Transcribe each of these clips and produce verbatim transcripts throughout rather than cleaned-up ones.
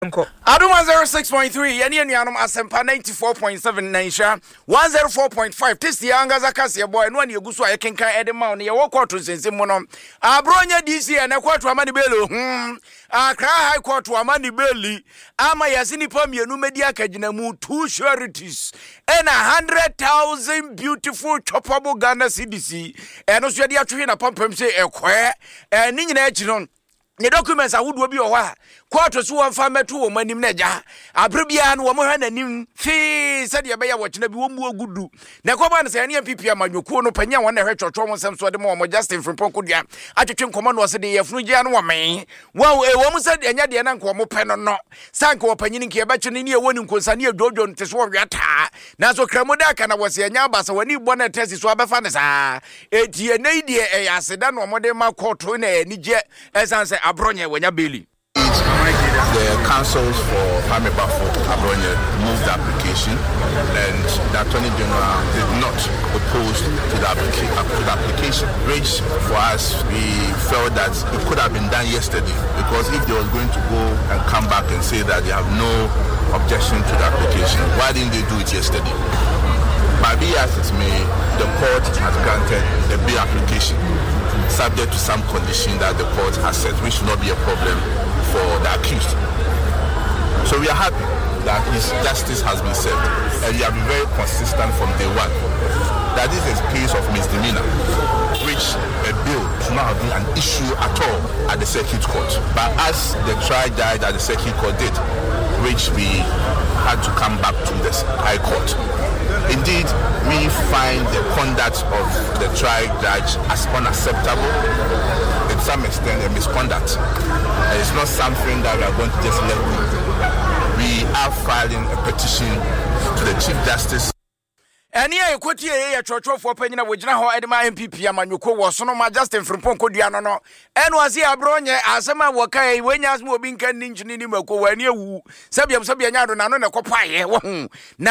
Aduma zero six point three, yani anuanom Asempa ninety-four point seven Nansha one oh four point five. This yanga zakasi boy no ani eguso a yekenkan edema no ye wo court nsensem no. Abronya D C na court amani belo. Hmm. Accra High Court amani beli ama yasini pa mienu media akagina mu two sureties and a hundred thousand beautiful choppable Ghana C D C. Eno so de atwe na pampam se ekwe. Eh ni nyina echi no. The documents are would be a quarter so one farmer to woman in Neja. A Bribian woman and him fee said your bayer watching a woman good do. Nakoban say any P P M and you couldn't pay one her to trauma some sort of more Justin from Poncodia. I took command was the Frugian woman. Well, a woman said, and yet the uncle pen or not. Sanko opinion Kiabachin in your winning Consania Dojo to swap your tar. Naso Kramodak and I was a Yabas when you want to test his Wabafanasa. Eight year nadia a sedan or Modema court in a Niger as I say. Abronya wenya Billy. The councils for Kwame Bafo Abronya moved the application, and the Attorney General did not oppose to the, applica- to the application. Which for us, we felt that it could have been done yesterday, because if they were going to go and come back and say that they have no objection to the application, why didn't they do it yesterday? But be as it may, the court has granted the bill application, subject to some condition that the court has set, which should not be a problem for the accused. So we are happy that his justice has been served, and we have been very consistent from day one that this is a case of misdemeanor, which a bill should not have been an issue at all at the circuit court. But as the trial judge at the circuit court did, which we had to come back to the High Court. Indeed, we find the conduct of the trial judge as unacceptable, to some extent a misconduct. And it's not something that we are going to just let go. We are filing a petition to the Chief Justice. Any a quote a church for penny with Naho Edma M P P Amanuko was no my Justin from Ponco Diano. And was here Abronya as some Wakai when as more being can engine in Moko when you Sabiam Sabiano Nano Copai.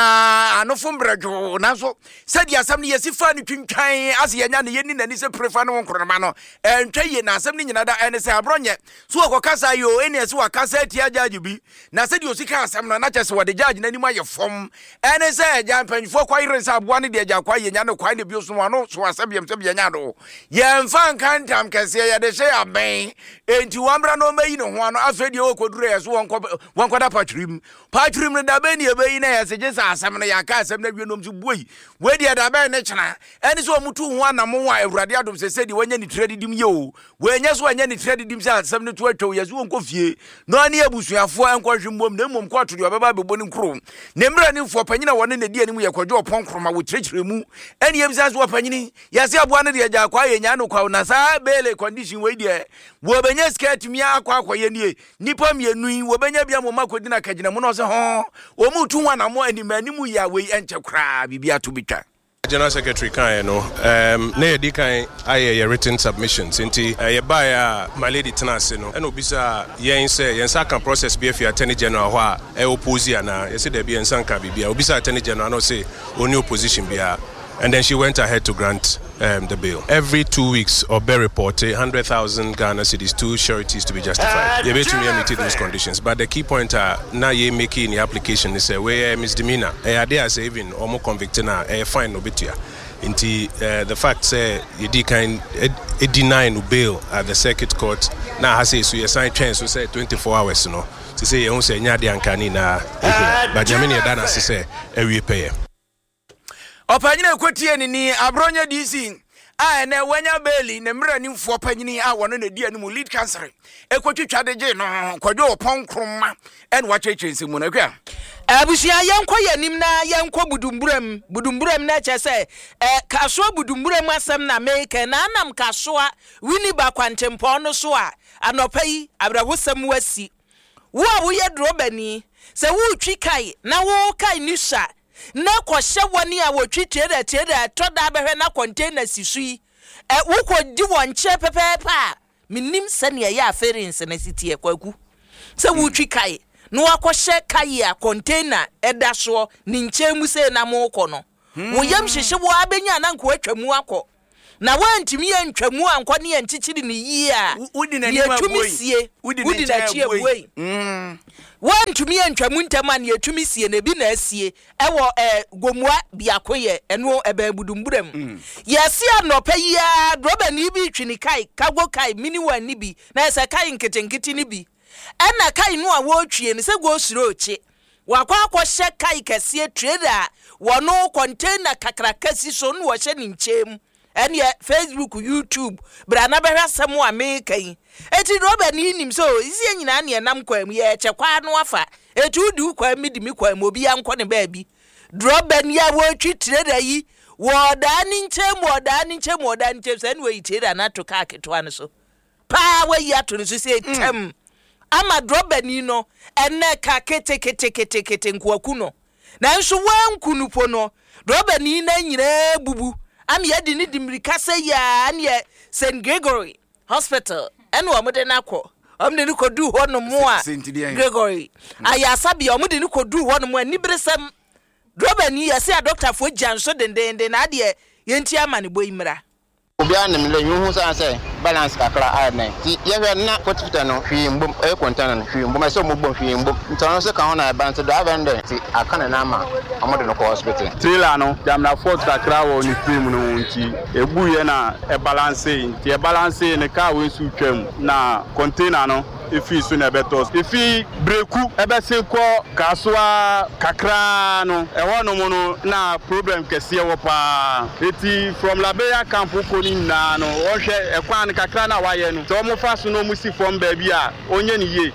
Na no Fumbrejo Naso said ya some years if funny king time as Yan Yen and is a prefano Cronamano and Chayna something another and say Abronya. So Wakasa you any as Wakasa Tia Jajubi. Na said you see some not just what the judge in any way of form. And I said, Jampan for quite one day jakwa yenyano kwa ne bios no ano so asabiam sabia nyado yemfa nkantam kese ya de share aben enti wambra no mayi no ho ano afedi o kodure yeso wonko wonko patrim patrim no da be ne ebeyi na yese sa asam na yaka asam na dwienom so buyi we dia da be ne chena eni so mutu ho anamo wa awurade adom se se di wanya ni trade dim ye o we nya so wanya ni trade dim se asam ne to atwo yeso wonko fie no ani abusuafo enko hwemmom na mom ko atodi obeba bebo ni nkro ne mra ni fo panyina woni ne di anim ye kwadwo pon ma wo trechire mu eni yebisa so panyini yase aboa ne de agya kwa yenya no kwa na sa bele condition we de wo benya skirt mi akwa akwa nie nipa mienu wo benya bia mo makodi na kagina mu no se ho o mu tu wana mo ani manimu ya we enche kra bibia to bitwa. General Secretary kan no um na yedi kan aye written submissions nti ye buy my lady tenase no and obisa yen say yen sa kan process be fi Attorney General ho a e oppose ana ye say there be yen san ka bibia obisa Attorney General no say only opposition bia, and then she went ahead to grant um, the bill. Every two weeks, or be reported, one hundred thousand Ghana cedis, two sureties to be justified. You to me meet those conditions. But the key point are now you making the application is a way misdemeanor. A idea is even or more convicted now a fine obitia. Into the fact say you decline a deny bail at the circuit court. Now I say so you sign chance to say twenty-four hours, you know. To say you don't say nyadi ankani na but Jamini Dana say every pay. Opanyina kwotie ni ni Abronya D C a na wanya beli ne mra ni mfo opanyini a wono na di animu lead cancer ekwotwitwa de je no kwadwo opon kroma en wachechensi mu na kwa abusia yenkwa yanim na yenkwa budumburam budumburam na chese eh kaso budumburam asem na make na anam kaso a wini ba kwantempo no so a anopai abrahosam wasi wo a wo ye drobani se wo twi kai na wo kai ni sha na kwahye woni a wotwi tiede tiede to da behwe na container sisui e wo kodi wonche pepepa minim sane ya aference na sitie kwaku se wo twi kai no akwahye kai a container eda so ni nchemu se na mo kɔ no wo yam hyehye wo abenya na nko atwamu akɔ na wantumi antwamu ankwa ne yanchichiri ne yi a wudi na niwa boy wudi na chie boy mm wantumi antwamu ntama ne yatumi sie na bi na asie ewo eh gomua biakoye eno eba budumburem yesi anopa yi a droba ni bi twini kai kago kai mini wani bi na esa kai nketenketi ni bi ena kai no a wo twie ne se go suro oche wakwa akwohye kai kase trader wono container kakrakasi so no wo hye ni nchem ene Facebook YouTube bra na behwa samu America yi eti roba ni nim so isi nyina na enam kwam ye chekwa no afa etu du kwam mi di mi kwam obi anko ne baabi roba ni a wo twi trader yi wo da ni nchem wo da ni nchem wo da ni nchem se ne we trader na to ka ketwa ne so pa we ya to ne so se tem ama droba ni no ene ka kete kete kete kete nkwaku no na nso wankunu po no droba ni na nyire bubu am ye di ni dimrika se ya ne Saint Gregory Hospital ene wo mode na kɔ om de ni kodu ho no mo a Gregory ayasa bia om de ni kodu ho no mo ani bresem droba ni ya se a doctor fo janso dendende na de yenti ama ne boyimra obi anem le yuhu san say balance kakra a nine ti ye hwe na hospital no hwi mbom e container no hwi mbom so mbom hwi mbom ntan so ka ho na balance do avende ti akana na ma amodo no hospital trailer no jamna fort kakra wo ni film no nti ebu ye na e balance nti e balance ne ka we su twam na container no ifi so na betos ifi breku ebe se ko kaswa kakra no e wono mo no na problem kese wo pa eti from Labeya camp ko ni na no wo hwe e kwa kakra na waye no so mo fa so no musi from baabi a onye ni ye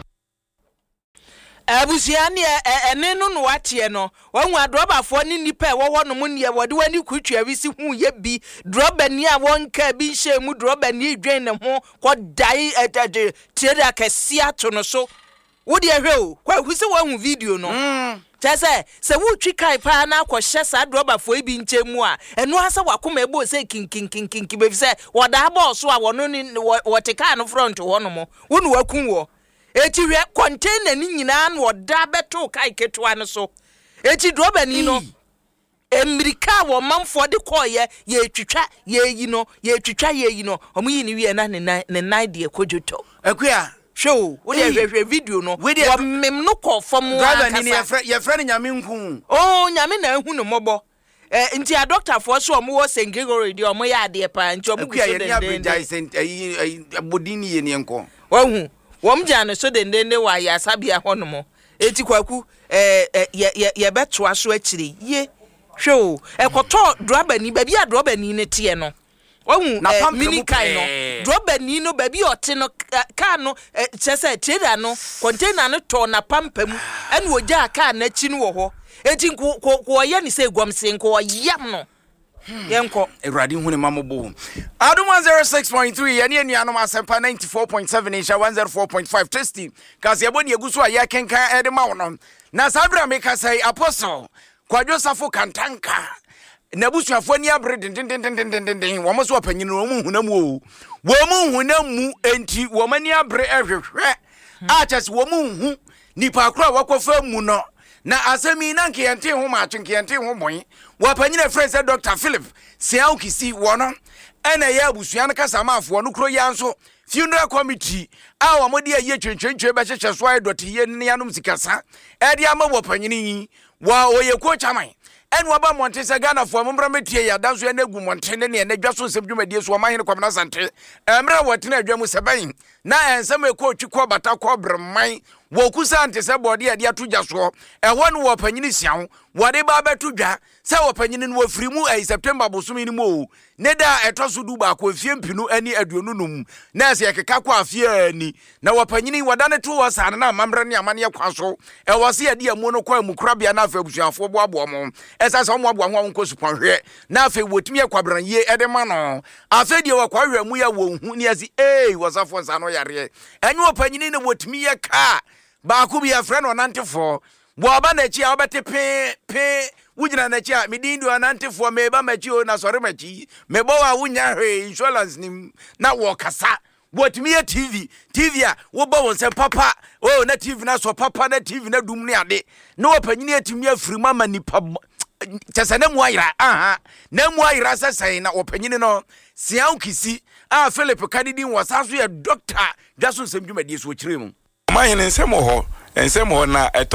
abusia ne ene no no watie no wanwu adrobafo ni nipa e wo no mu ne wode wani kutwa bi si hu ye bi droba ni a wonka bi hye mu droba ni dwen ne ho ko dai etade tieda kasia to no so wode ehwe o kwa husi wanwu video no mm tese se wu twi kai pa na akohye sa drobafo bi nchemu a eno asa wakoma ebo se kinkinkinkin be se woda aba so a wono ni woteka no front ho no mo wonu wakun wo eti hwe container ni nyina na woda beto kai ketwa no so eti droba ni no America wo manfo de koye ye twitwa ye yi no ye twitwa ye yi no omo yi ni wie na ne ne nine de kojoto akua show wo de hwe video no wo mem no ko fom wa driver ni ye fre ye fre ni nyame nku oh nyame na hu no mobo eh nti a doctor for so omo wo Saint Gregory de omo ya de pa nti omo kuya ye ni abridge Saint ayi bodini ye ni enko wa hu wom jane so de ndende wa ya sabia hono mo eti kwaku eh ye ye betoa so akire ye hwe ekoto driver ni baby a driver ni ne tie no Ohu mini kai no droba ni no baby ote no ka no chese trader no container no to na pampam ene oja ka na chi no wo ho enti ko ko ye ni se gwamse nko yam no yenko Eradi hu ne mamobo Adom one oh six point three ye ne anuanom asempa ninety-four point seven insha one oh four point five testing kasi ebo ne eguso aye kenkan ede ma wono na sabra me ka sai apostle Kwadwo Safo Kantanka Nabusuafo ni abre den den den den den den wo mo so panyin wo mu hunam wo wo mu hunam mu enti wo mani abre ehwehwe a chese wo mu hu nipa akra wakofa mu no na asemi na nke yente ho ma atwe nke yente ho bon wo panyin friend say Doctor Philip Siao Kisi wo no ena ya abusua no kasa maafo no kro ya nso funeral committee a wo mo de aye twentwentwe be hyehye so aye dot ye ne yanom sikasa e de ama wo panyin yi wa oye ko chaman en waba monte se Ghana fo mombra metie ya danso na gu monte ne ne dwaso nsem dwumadie so ma hene kwamna sante emra wotena adwamu seban na ensem ekọ twikọ bata kọ brman wo kusante se bode ya de atoja so e ho no wo panyini siawo wo de ba beto dwa se wo panyini no afiri mu ai September bosumi ni mo ne da etoso du ba ko afie mpinu ani aduonu num na se ekeka kwa afie ani na wo panyini wada ne to wo san na mamre ne amane kwaso e wo se ya de amu no kwa amukrabia na afa abusuafo boabo mo esa se mo abo ho nko supanhwe na afa wotimi akwabran ye ede ma no afa de wo kwahwe mu ya wo hu ne asi eh wasafo nsa no yare enye wo panyini ne wotimi ye ka ba ku bi afre no ninety-four bo aba na chi a obete pe pe wujina na chi a midindu ninety-four meba machi o na sore machi mebo wa wunya hwe insurance ni na wo kasa wotimi ye T V T V a wo ba won se papa oh na T V na so papa na T V na dum ne ade na wo panyini atimi afiri mama nipa kyesa na mu ayira aha na mu ayira sesɛn na opanyini no sian kisi a Philip Kadidin wasa so ye doctor dwaso nsɛm dwumadi so kyerɛ mu ma hene nsɛm ho nsɛm ho na